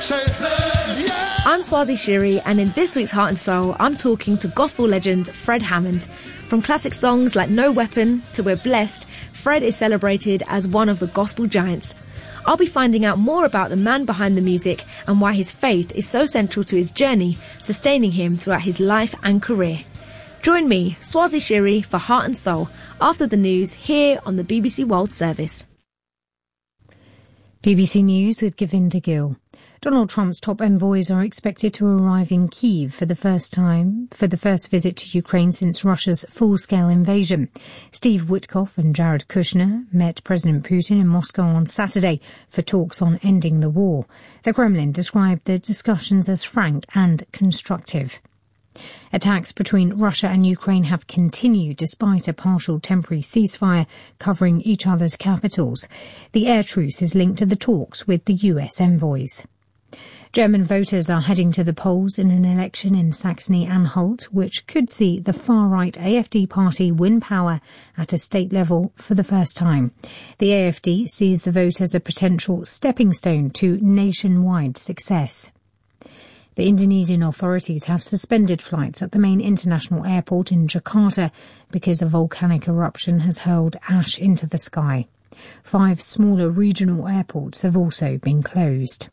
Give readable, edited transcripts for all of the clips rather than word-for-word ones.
I'm Swazi Shiri, and in this week's Heart and Soul, I'm talking to gospel legend Fred Hammond. From classic songs like No Weapon to We're Blessed, Fred is celebrated as one of the gospel giants. I'll be finding out more about the man behind the music and why his faith is so central to his journey, sustaining him throughout his life and career. Join me, Swazi Shiri, for Heart and Soul after the news here on the BBC World Service. BBC News with Govinda Gill. Donald Trump's top envoys are expected to arrive in Kyiv for the first visit to Ukraine since Russia's full-scale invasion. Steve Witkoff and Jared Kushner met President Putin in Moscow on Saturday for talks on ending the war. The Kremlin described the discussions as frank and constructive. Attacks between Russia and Ukraine have continued despite a partial temporary ceasefire covering each other's capitals. The air truce is linked to the talks with the US envoys. German voters are heading to the polls in an election in Saxony-Anhalt, which could see the far-right AfD party win power at a state level for the first time. The AfD sees the vote as a potential stepping stone to nationwide success. The Indonesian authorities have suspended flights at the main international airport in Jakarta because a volcanic eruption has hurled ash into the sky. 5 smaller regional airports have also been closed.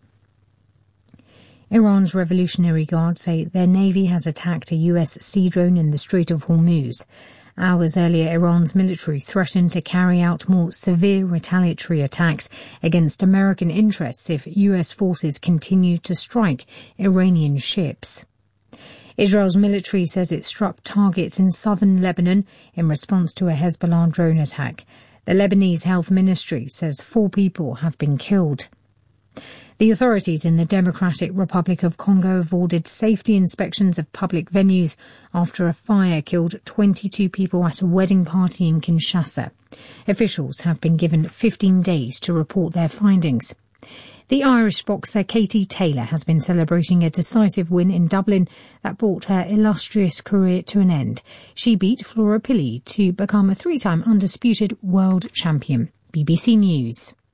Iran's Revolutionary Guard say their navy has attacked a US sea drone in the Strait of Hormuz. Hours earlier, Iran's military threatened to carry out more severe retaliatory attacks against American interests if US forces continue to strike Iranian ships. Israel's military says it struck targets in southern Lebanon in response to a Hezbollah drone attack. The Lebanese Health Ministry says 4 people have been killed. The authorities in the Democratic Republic of Congo have ordered safety inspections of public venues after a fire killed 22 people at a wedding party in Kinshasa. Officials have been given 15 days to report their findings. The Irish boxer Katie Taylor has been celebrating a decisive win in Dublin that brought her illustrious career to an end. She beat Flora Pilley to become a 3-time undisputed world champion. BBC News.